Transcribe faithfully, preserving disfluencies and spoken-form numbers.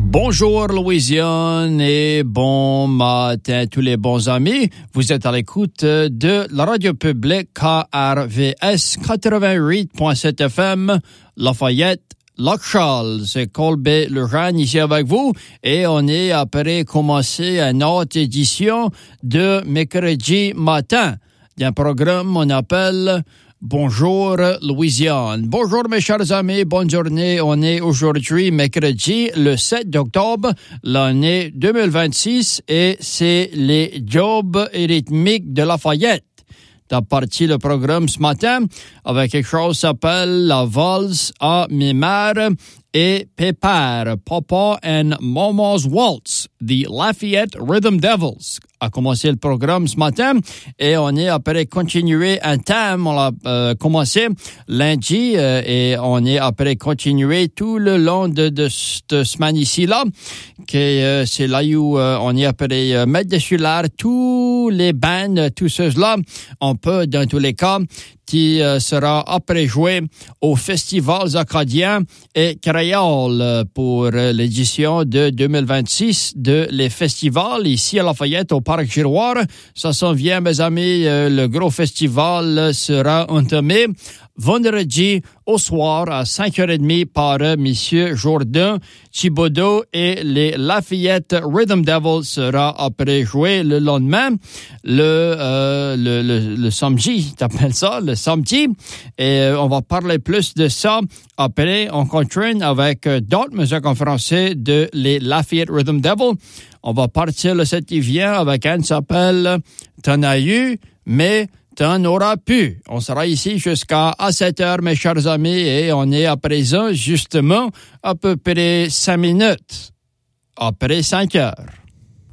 Bonjour Louisiane et bon matin tous les bons amis. Vous êtes à l'écoute de la radio publique K R V S quatre-vingt-huit point sept F M, Lafayette, Lac-Charles. C'est Colbert Lejeune ici avec vous et on est après commencer une autre édition de mercredi matin d'un programme qu'on appelle Bonjour Louisiane. Bonjour mes chers amis, bonne journée. On est aujourd'hui mercredi le sept octobre, l'année deux mille vingt-six et c'est les jobs rythmiques de Lafayette. T'as parti le programme ce matin avec quelque chose qui s'appelle la valse à mes mères et Pépère, Papa and Mama's Waltz, the Lafayette Rhythm Devils. A commencé le programme ce matin et on est après continuer un thème. On a euh, commencé lundi euh, et on est après continuer tout le long de, de cette semaine ici-là. Que euh, c'est là où euh, on est après euh, mettre dessus l'air tous les bands, tous ceux-là. On peut, dans tous les cas, qui euh, sera après joué aux festivals acadiens et créoles pour euh, l'édition de deux mille vingt-six de les festivals ici à Lafayette au Parc Giroir. Ça s'en vient, mes amis. Euh, le gros festival sera entamé vendredi au soir à cinq heures trente par euh, Monsieur Jourdain Thibodeau et les Lafayette Rhythm Devils sera après joué le lendemain, le, euh, le, le, le samedi, t'appelles ça, le samedi. Et euh, on va parler plus de ça après. On continue avec euh, d'autres musiques en français de les Lafayette Rhythm Devils. On va partir le sept qui vient avec un qui s'appelle T'en as eu, mais t'en auras pu. On sera ici jusqu'à sept heures, mes chers amis, et on est à présent, justement, à peu près cinq minutes après cinq heures.